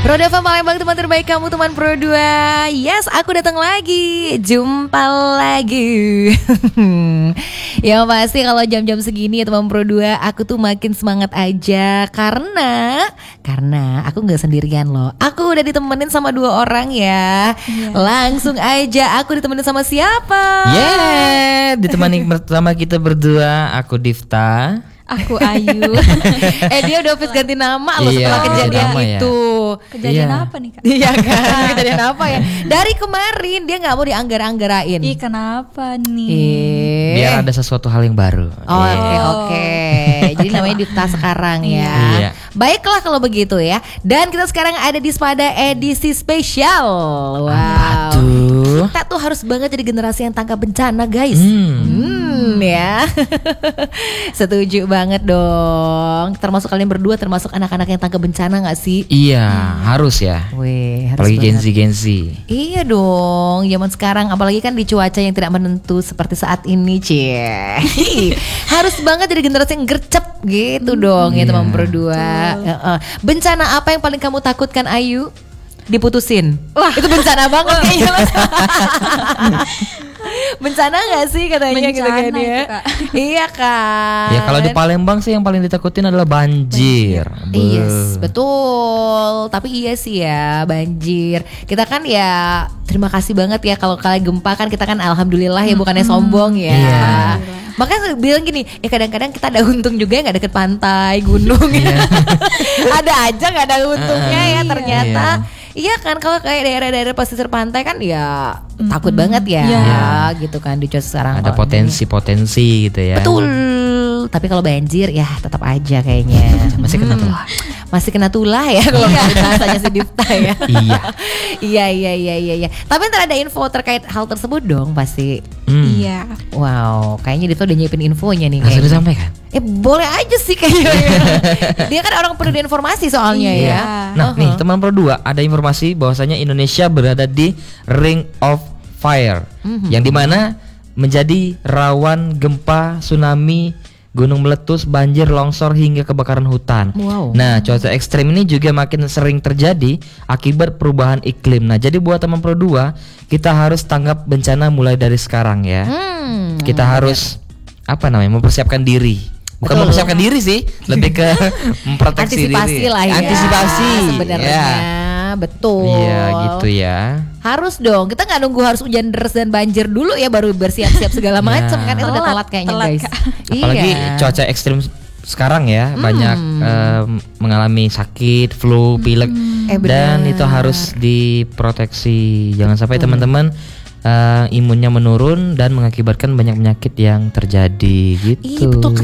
Pro FM Palembang, teman terbaik kamu, teman Pro 2. Yes, aku datang lagi. Jumpa lagi. Ya pasti kalau jam-jam segini ya teman Pro 2, aku tuh makin semangat aja. Karena aku gak sendirian loh. Aku udah ditemenin sama 2 orang ya. Langsung aja, aku ditemenin sama siapa? Ditemani bersama kita berdua. Aku Difta. Aku Ayu. Dia udah habis ganti nama loh setelah kejadian nama itu. Kejadian apa nih Kak? Iya kan, kejadian apa ya? Dari kemarin dia nggak mau dianggar-anggarain. Ih kenapa nih? Biar ada sesuatu hal yang baru. Oke. Jadi namanya Difta sekarang ya. Iya. Baiklah kalau begitu ya. Dan kita sekarang ada di Spada edisi spesial. Wow. Aduh. Kita tuh harus banget jadi generasi yang tangkap bencana guys. Ya. Setuju banget dong. Termasuk kalian berdua, termasuk anak-anak yang tangkap bencana gak sih? Iya, harus ya. Weh, harus Apalagi banget. Gen Z. Iya dong, zaman sekarang apalagi kan di cuaca yang tidak menentu seperti saat ini, cie. Harus banget jadi generasi yang gercep gitu dong ya teman berdua. Bencana apa yang paling kamu takutkan, Ayu? Diputusin. Wah, itu bencana banget kayaknya. Bencana gak sih katanya gitu kan Bencana ya? itu, Kak. Iya kan. Ya kalau di Palembang sih yang paling ditakutin adalah banjir. Yes, betul. Tapi iya sih ya, banjir. Kita kan ya terima kasih banget ya kalau kalian gempa kan kita kan alhamdulillah ya, bukannya sombong ya. Iya. Makanya bilang gini, ya kadang-kadang kita ada untung juga ya nggak deket pantai, gunung. Ada aja nggak ada untungnya ya ternyata. Iya kan, kalau kayak daerah-daerah pesisir pantai kan ya takut banget ya, gitu kan di cuaca sekarang. Ada potensi-potensi gitu ya. Betul. Tapi kalau banjir ya tetap aja kayaknya Masih kena tulah. Masih kena tulah ya kalau bahasanya si Difta ya. Iya. Tapi ntar ada info terkait hal tersebut dong pasti. Iya. Wow, kayaknya Difta udah nyiapin infonya nih. Langsung kayaknya. disampaikan. Boleh aja sih kayaknya. Dia kan orang penuh informasi soalnya ya. Nah nih teman Pro 2, ada informasi bahwasanya Indonesia berada di Ring of Fire, yang dimana menjadi rawan gempa, tsunami, gunung meletus, banjir, longsor hingga kebakaran hutan. Wow. Nah cuaca ekstrim ini juga makin sering terjadi akibat perubahan iklim. Nah jadi buat teman Pro 2, kita harus tanggap bencana mulai dari sekarang ya. Kita harus mempersiapkan diri. Bukan Betul. mempersiapkan diri sih, lebih ke memproteksi Antisipasi diri. lah ya. Antisipasi sebenarnya. Betul. Iya gitu ya. Harus dong. Kita nggak nunggu harus hujan deras dan banjir dulu ya baru bersiap-siap segala macam kan, itu udah telat kayaknya guys. Apalagi cuaca ekstrim sekarang ya, banyak mengalami sakit, flu, pilek, dan itu harus diproteksi. Jangan sampai teman-teman imunnya menurun dan mengakibatkan banyak penyakit yang terjadi gitu. Iya betul.